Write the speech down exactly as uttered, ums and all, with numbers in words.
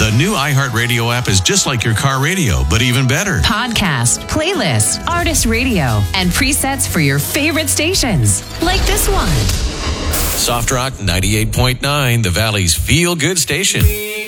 The new iHeartRadio app is just like your car radio, but even better. Podcast, playlist, artist radio, and presets for your favorite stations, like this one. Soft Rock ninety-eight point nine, the Valley's feel-good station.